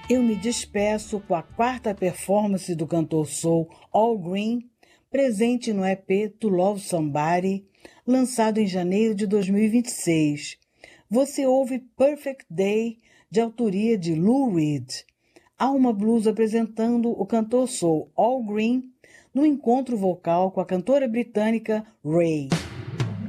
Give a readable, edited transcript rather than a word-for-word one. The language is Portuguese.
Eu me despeço com a quarta performance do cantor soul Al Green, presente no EP To Love Somebody, lançado em janeiro de 2026. Você ouve Perfect Day, de autoria de Lou Reed. Alma Blues apresentando o cantor soul Al Green no encontro vocal com a cantora britânica Ray.